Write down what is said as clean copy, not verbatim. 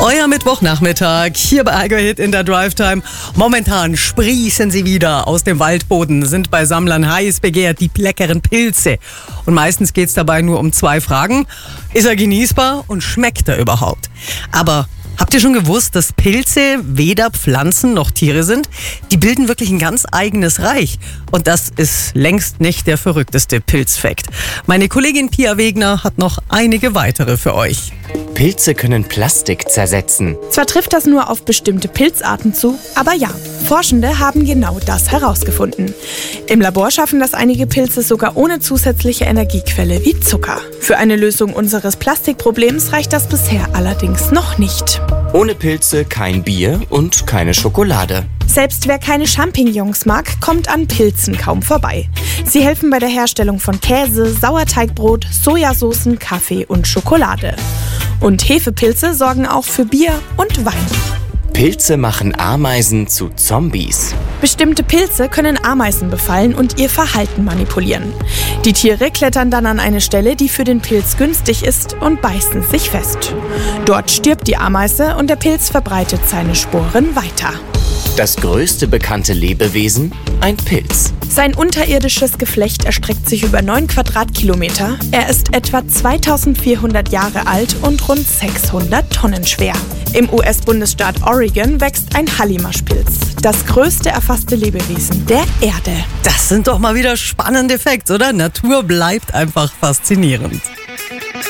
Euer Mittwochnachmittag hier bei Eiger Hit in der Drive Time. Momentan sprießen sie wieder aus dem Waldboden, sind bei Sammlern heiß begehrt, die leckeren Pilze. Und meistens geht's dabei nur um 2 Fragen. Ist er genießbar und schmeckt er überhaupt? Aber habt ihr schon gewusst, dass Pilze weder Pflanzen noch Tiere sind? Die bilden wirklich ein ganz eigenes Reich. Und das ist längst nicht der verrückteste Pilzfakt. Meine Kollegin Pia Wegner hat noch einige weitere für euch. Pilze können Plastik zersetzen. Zwar trifft das nur auf bestimmte Pilzarten zu, aber ja, Forschende haben genau das herausgefunden. Im Labor schaffen das einige Pilze sogar ohne zusätzliche Energiequelle wie Zucker. Für eine Lösung unseres Plastikproblems reicht das bisher allerdings noch nicht. Ohne Pilze kein Bier und keine Schokolade. Selbst wer keine Champignons mag, kommt an Pilzen kaum vorbei. Sie helfen bei der Herstellung von Käse, Sauerteigbrot, Sojasoßen, Kaffee und Schokolade. Und Hefepilze sorgen auch für Bier und Wein. Pilze machen Ameisen zu Zombies. Bestimmte Pilze können Ameisen befallen und ihr Verhalten manipulieren. Die Tiere klettern dann an eine Stelle, die für den Pilz günstig ist, und beißen sich fest. Dort stirbt die Ameise und der Pilz verbreitet seine Sporen weiter. Das größte bekannte Lebewesen? Ein Pilz. Sein unterirdisches Geflecht erstreckt sich über 9 Quadratkilometer. Er ist etwa 2400 Jahre alt und rund 600 Tonnen schwer. Im US-Bundesstaat Oregon wächst ein Hallimaschpilz, das größte erfasste Lebewesen der Erde. Das sind doch mal wieder spannende Facts, oder? Natur bleibt einfach faszinierend.